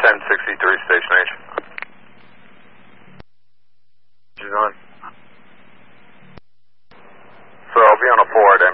1063 station H. She's on. So I'll be on a 4 at